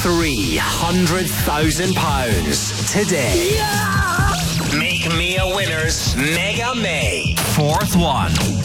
£300,000 today. Yeah! Make me a winner's Mega May. Fourth one.